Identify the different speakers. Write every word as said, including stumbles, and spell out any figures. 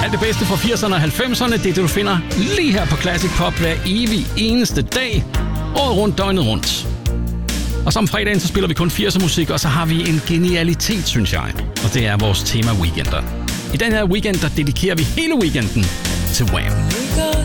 Speaker 1: Alt det bedste fra firserne og halvfemserne, det er det, du finder lige her på Classic Pop hver evig eneste dag, året rundt, døgnet rundt. Og som fredagen, så spiller vi kun firser musik, og så har vi en genialitet, synes jeg. Og det er vores tema weekender. I den her weekend, der dedikerer vi hele weekenden til Wham!